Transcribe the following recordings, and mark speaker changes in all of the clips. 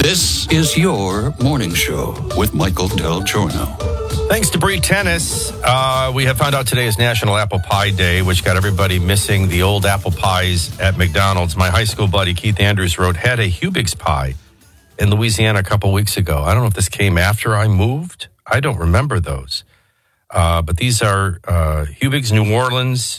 Speaker 1: This is your morning show with Michael Del Giorno.
Speaker 2: Thanks to Bree Tennis, we have found out today is National Apple Pie Day, which got everybody missing the old apple pies at McDonald's. My high school buddy, Keith Andrews, had a Hubig's pie in Louisiana a couple weeks ago. I don't know if this came after I moved. I don't remember those. But these are Hubig's New Orleans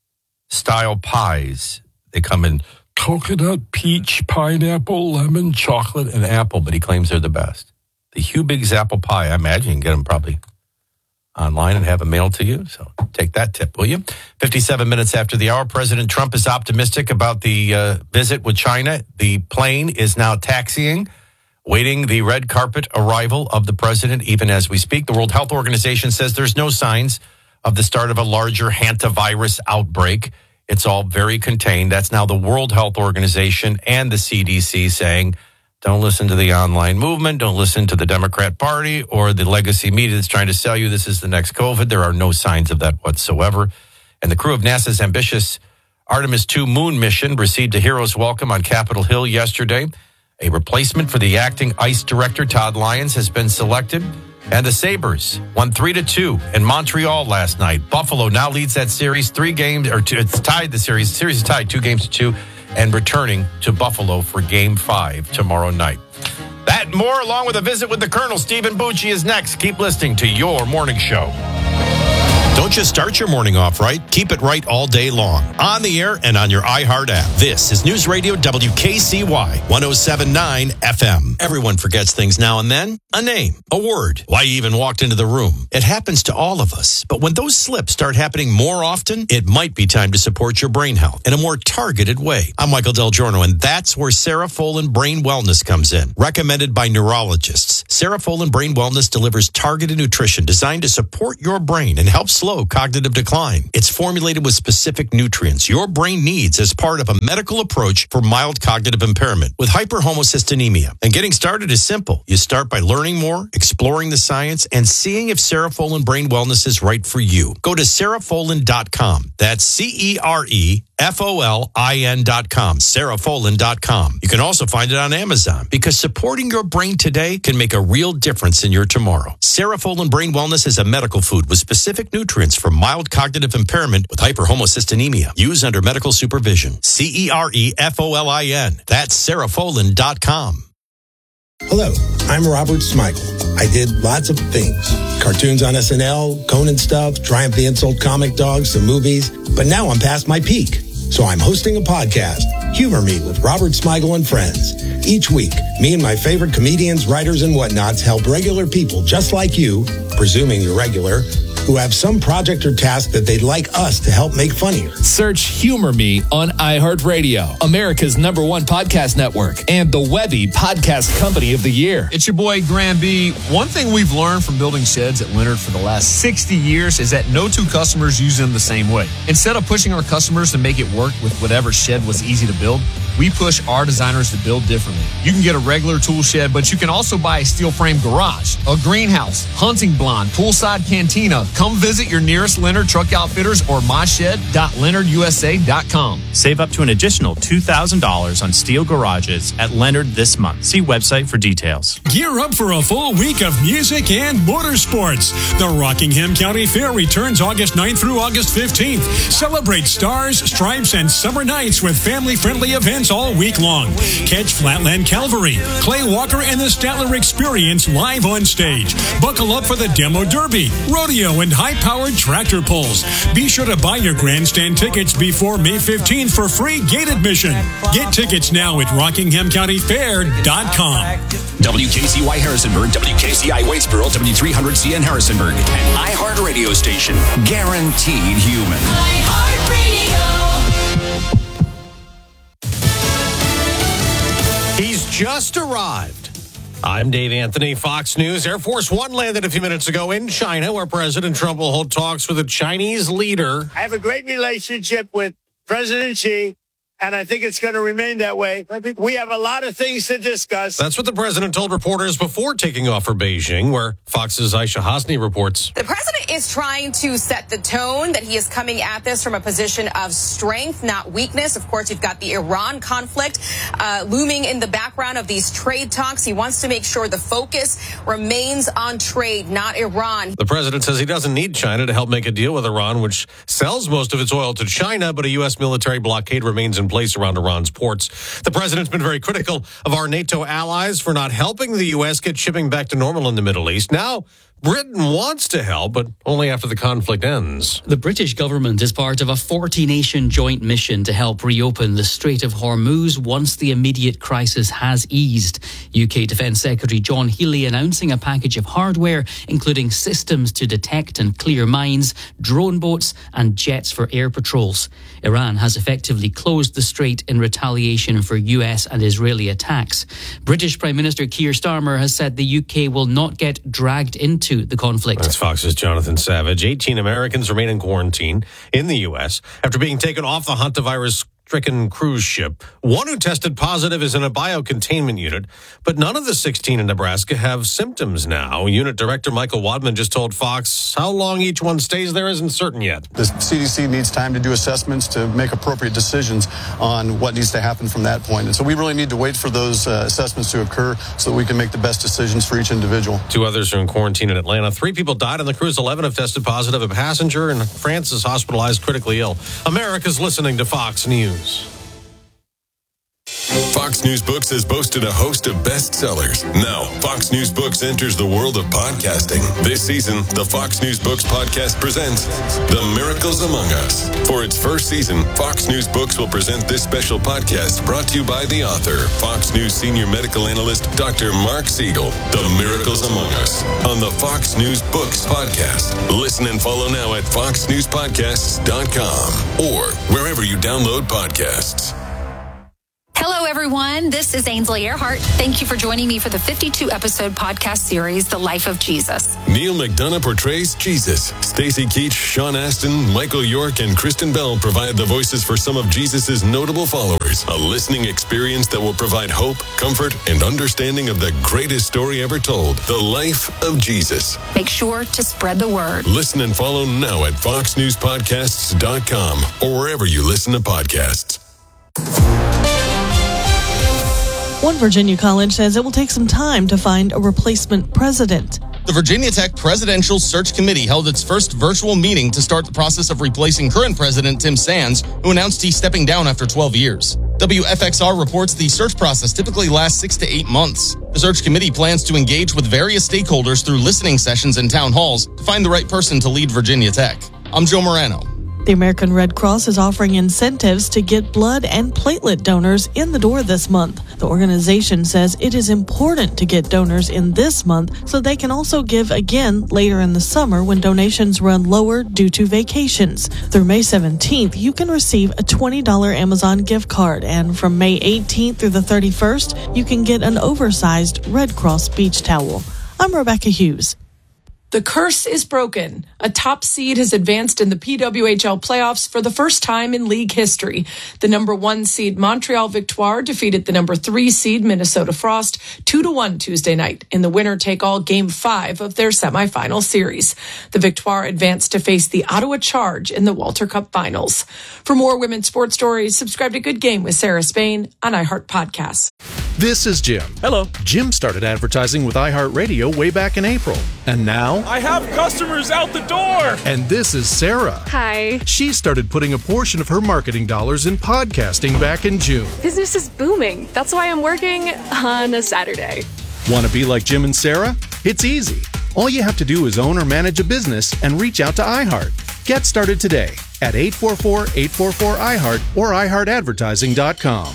Speaker 2: style pies. They come in coconut, peach, pineapple, lemon, chocolate, and apple, but he claims they're the best. The Hubig's apple pie, I imagine you can get them probably online and have them mailed to you. So take that tip, will you? 57 minutes after the hour, President Trump is optimistic about the visit with China. The plane is now taxiing, waiting the red carpet arrival of the president, even as we speak. The World Health Organization says there's no signs of the start of a larger hantavirus outbreak. It's all very contained. That's now the World Health Organization and the CDC saying, don't listen to the online movement. Don't listen to the Democrat Party or the legacy media that's trying to sell you this is the next COVID. There are no signs of that whatsoever. And the crew of NASA's ambitious Artemis II moon mission received a hero's welcome on Capitol Hill yesterday. A replacement for the acting ICE director, Todd Lyons, has been selected. And the Sabres won 3-2 in Montreal last night. Buffalo now leads that series 3 games, or two, it's tied the series. The series is tied 2-2, and returning to Buffalo for Game 5 tomorrow night. That and more, along with a visit with the Colonel, Stephen Bucci, is next. Keep listening to your morning show. Don't just start your morning off right. Keep it right all day long. On the air and on your iHeart app. This is News Radio WKCY 107.9 FM. Everyone forgets things now and then. A name, a word, why you even walked into the room. It happens to all of us. But when those slips start happening more often, it might be time to support your brain health in a more targeted way. I'm Michael Del Giorno, and that's where Serafolin Brain Wellness comes in. Recommended by neurologists, Serafolin Brain Wellness delivers targeted nutrition designed to support your brain and help slow cognitive decline. It's formulated with specific nutrients your brain needs as part of a medical approach for mild cognitive impairment with hyperhomocystinemia. And getting started is simple. You start by learning more, exploring the science, and seeing if Serafolin Brain Wellness is right for you. Go to Serafolin.com. That's Cerfolin.com. Serafolin.com. You can also find it on Amazon because supporting your brain today can make a real difference in your tomorrow. Serafolin Brain Wellness is a medical food with specific nutrients for mild cognitive impairment with hyperhomocystinemia. Use under medical supervision. Cerfolin. That's Serafolin.com.
Speaker 3: Hello, I'm Robert Smigel. I did lots of things. Cartoons on SNL, Conan stuff, Triumph the Insult comic dogs, some movies. But now I'm past my peak. So I'm hosting a podcast, Humor Me with Robert Smigel and Friends. Each week, me and my favorite comedians, writers, and whatnots help regular people just like you, presuming you're regular, who have some project or task that they'd like us to help make funnier.
Speaker 4: Search Humor Me on iHeartRadio, America's #1 podcast network, and the Webby Podcast Company of the Year.
Speaker 5: It's your boy, Graham B. One thing we've learned from building sheds at Leonard for the last 60 years is that no two customers use them the same way. Instead of pushing our customers to make it work with whatever shed was easy to build, we push our designers to build differently. You can get a regular tool shed, but you can also buy a steel frame garage, a greenhouse, hunting blind, poolside cantina. Come visit your nearest Leonard Truck Outfitters or myshed.leonardusa.com.
Speaker 6: Save up to an additional $2,000 on steel garages at Leonard this month. See website for details.
Speaker 7: Gear up for a full week of music and motorsports. The Rockingham County Fair returns August 9th through August 15th. Celebrate stars, stripes, and summer nights with family-friendly events all week long. Catch Flatland Calvary, Clay Walker, and the Statler Experience live on stage. Buckle up for the Demo Derby, rodeo, and high-powered tractor pulls. Be sure to buy your grandstand tickets before May 15th for free gate admission. Get tickets now at RockinghamCountyFair.com.
Speaker 8: WKCY Harrisonburg, WKCI Waitsboro, W300CN Harrisonburg, an iHeart radio station. Guaranteed human.
Speaker 9: He's just arrived. I'm Dave Anthony, Fox News. Air Force One landed a few minutes ago in China, where President Trump will hold talks with a Chinese leader.
Speaker 10: I have a great relationship with President Xi. and I think it's going to remain that way. We have a lot of things to discuss.
Speaker 9: That's what the president told reporters before taking off for Beijing, where Fox's Aisha Hosni reports.
Speaker 11: The president is trying to set the tone that he is coming at this from a position of strength, not weakness. Of course, you've got the Iran conflict looming in the background of these trade talks. He wants to make sure the focus remains on trade, not Iran.
Speaker 9: The president says he doesn't need China to help make a deal with Iran, which sells most of its oil to China, but a U.S. military blockade remains in place around Iran's ports. The president's been very critical of our NATO allies for not helping the U.S. get shipping back to normal in the Middle East. Now, Britain wants to help, but only after the conflict ends.
Speaker 12: The British government is part of a 40-nation joint mission to help reopen the Strait of Hormuz once the immediate crisis has eased. UK Defence Secretary John Healey announcing a package of hardware, including systems to detect and clear mines, drone boats and jets for air patrols. Iran has effectively closed the strait in retaliation for US and Israeli attacks. British Prime Minister Keir Starmer has said the UK will not get dragged into the conflict.
Speaker 9: That's Fox's Jonathan Savage. 18 Americans remain in quarantine in the U.S. after being taken off the hantavirus-stricken cruise ship. One who tested positive is in a biocontainment unit, but none of the 16 in Nebraska have symptoms now. Unit Director Michael Wadman just told Fox how long each one stays there isn't certain yet.
Speaker 13: The CDC needs time to do assessments to make appropriate decisions on what needs to happen from that point. And so we really need to wait for those assessments to occur so that we can make the best decisions for each individual.
Speaker 9: 2 others are in quarantine in Atlanta. 3 people died on the cruise. 11 have tested positive. A passenger in France is hospitalized critically ill. America's listening to Fox News.
Speaker 14: Fox News Books has boasted a host of bestsellers. Now, Fox News Books enters the world of podcasting. This season, the Fox News Books podcast presents The Miracles Among Us. For its first season, Fox News Books will present this special podcast brought to you by the author, Fox News senior medical analyst, Dr. Mark Siegel. The Miracles Among Us on the Fox News Books podcast. Listen and follow now at foxnewspodcasts.com or wherever you download podcasts.
Speaker 15: Hello, everyone. This is Ainsley Earhart. Thank you for joining me for the 52-episode podcast series, The Life of Jesus.
Speaker 14: Neil McDonough portrays Jesus. Stacey Keach, Sean Astin, Michael York, and Kristen Bell provide the voices for some of Jesus' notable followers. A listening experience that will provide hope, comfort, and understanding of the greatest story ever told, The Life of Jesus.
Speaker 15: Make sure to spread the word.
Speaker 14: Listen and follow now at foxnewspodcasts.com or wherever you listen to podcasts.
Speaker 16: One Virginia college says it will take some time to find a replacement president.
Speaker 17: The Virginia Tech Presidential Search Committee held its first virtual meeting to start the process of replacing current president Tim Sands, who announced he's stepping down after 12 years. WFXR reports the search process typically lasts 6 to 8 months. The search committee plans to engage with various stakeholders through listening sessions and town halls to find the right person to lead Virginia Tech. I'm Joe Morano.
Speaker 16: The American Red Cross is offering incentives to get blood and platelet donors in the door this month. The organization says it is important to get donors in this month so they can also give again later in the summer when donations run lower due to vacations. Through May 17th, you can receive a $20 Amazon gift card, and from May 18th through the 31st, you can get an oversized Red Cross beach towel. I'm Rebecca Hughes.
Speaker 18: The curse is broken. A top seed has advanced in the PWHL playoffs for the first time in league history. The number 1 seed Montreal Victoire defeated the number 3 seed Minnesota Frost 2-1 Tuesday night in the winner-take-all Game 5 of their semifinal series. The Victoire advanced to face the Ottawa Charge in the Walter Cup Finals. For more women's sports stories, subscribe to Good Game with Sarah Spain on iHeart Podcasts.
Speaker 19: This is Jim. Hello. Jim started advertising with iHeartRadio way back in April. And now
Speaker 20: I have customers out the door.
Speaker 19: And this is Sarah.
Speaker 21: Hi.
Speaker 19: She started putting a portion of her marketing dollars in podcasting back in June.
Speaker 21: Business is booming. That's why I'm working on a Saturday.
Speaker 19: Want to be like Jim and Sarah? It's easy. All you have to do is own or manage a business and reach out to iHeart. Get started today at 844-844-iHeart or iHeartAdvertising.com.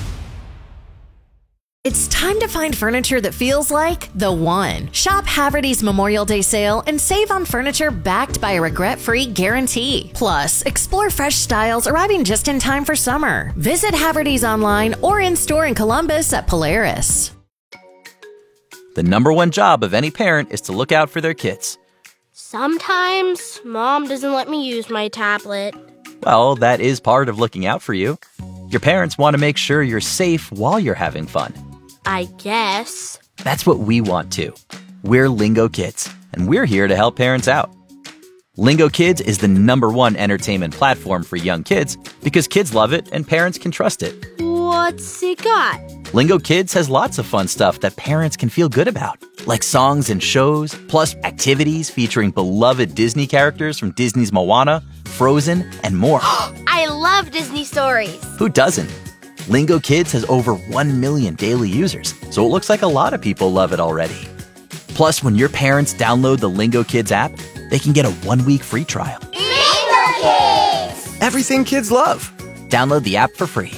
Speaker 22: It's time to find furniture that feels like the one. Shop Haverty's Memorial Day sale and save on furniture backed by a regret-free guarantee. Plus, explore fresh styles arriving just in time for summer. Visit Haverty's online or in-store in Columbus at Polaris.
Speaker 23: The number one job of any parent is to look out for their kids.
Speaker 24: Sometimes Mom doesn't let me use my tablet.
Speaker 23: Well, that is part of looking out for you. Your parents want to make sure you're safe while you're having fun.
Speaker 24: I guess.
Speaker 23: That's what we want too. We're Lingo Kids, and we're here to help parents out. Lingo Kids is the #1 entertainment platform for young kids because kids love it and parents can trust it.
Speaker 24: What's it got?
Speaker 23: Lingo Kids has lots of fun stuff that parents can feel good about, like songs and shows, plus activities featuring beloved Disney characters from Disney's Moana, Frozen, and more.
Speaker 24: I love Disney stories.
Speaker 23: Who doesn't? Lingo Kids has over 1 million daily users, so it looks like a lot of people love it already. Plus, when your parents download the Lingo Kids app, they can get a 1-week free trial.
Speaker 24: Lingo Kids!
Speaker 23: Everything kids love. Download the app for free.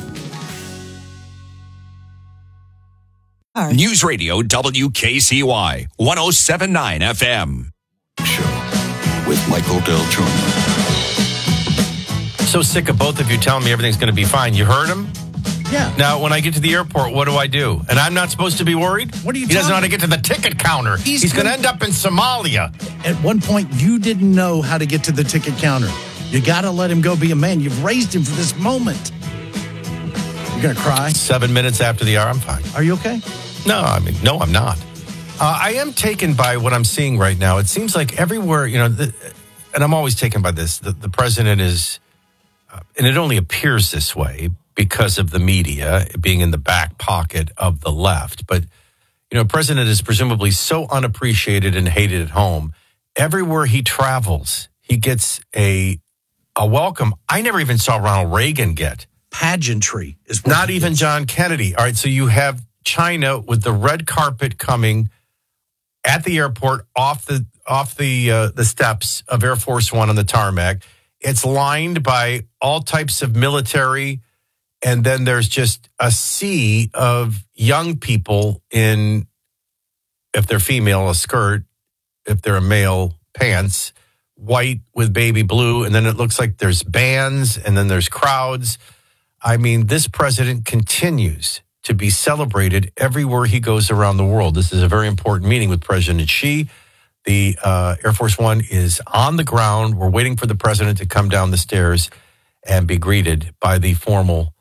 Speaker 8: News Radio WKCY 107.9 FM.
Speaker 1: With Michael Del Toro.
Speaker 9: So sick of both of you telling me everything's going to be fine. You heard him?
Speaker 2: Yeah.
Speaker 9: Now, when I get to the airport, what do I do? And I'm not supposed to be worried?
Speaker 2: What are you
Speaker 9: He doesn't know how to get to the ticket counter. He's going to end up in Somalia.
Speaker 2: At one point, you didn't know how to get to the ticket counter. You got to let him go be a man. You've raised him for this moment. You're going to cry?
Speaker 9: 7 minutes after the hour, I'm fine.
Speaker 2: Are you okay?
Speaker 9: No, I'm not. I am taken by what I'm seeing right now. It seems like everywhere, and I'm always taken by this, the president is, and it only appears this way because of the media being in the back pocket of the left. But, president is presumably so unappreciated and hated at home. Everywhere he travels, he gets a welcome. I never even saw Ronald Reagan get.
Speaker 2: Pageantry is what
Speaker 9: not even John Kennedy. All right, so you have China with the red carpet coming at the airport off the steps of Air Force One on the tarmac. It's lined by all types of military, and then there's just a sea of young people in, if they're female, a skirt, if they're a male, pants, white with baby blue, and then it looks like there's bands, and then there's crowds. I mean, this president continues to be celebrated everywhere he goes around the world. This is a very important meeting with President Xi. The Air Force One is on the ground. We're waiting for the president to come down the stairs and be greeted by the formal